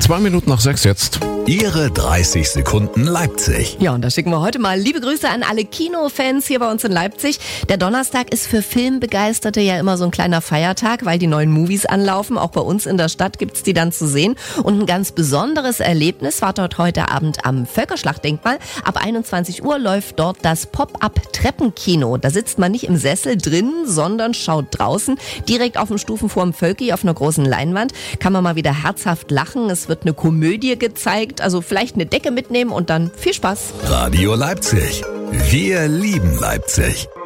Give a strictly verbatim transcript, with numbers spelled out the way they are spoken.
Zwei Minuten nach sechs jetzt. Ihre dreißig Sekunden Leipzig. Ja, und da schicken wir heute mal liebe Grüße an alle Kinofans hier bei uns in Leipzig. Der Donnerstag ist für Filmbegeisterte ja immer so ein kleiner Feiertag, weil die neuen Movies anlaufen. Auch bei uns in der Stadt gibt's die dann zu sehen. Und ein ganz besonderes Erlebnis wartet heute Abend am Völkerschlachtdenkmal. Ab einundzwanzig Uhr läuft dort das Pop-up-Treppenkino. Da sitzt man nicht im Sessel drin, sondern schaut draußen, direkt auf dem Stufen vorm Völki auf einer großen Leinwand. Kann man mal wieder herzhaft lachen. Es wird eine Komödie gezeigt. Also vielleicht eine Decke mitnehmen und dann viel Spaß. Radio Leipzig. Wir lieben Leipzig.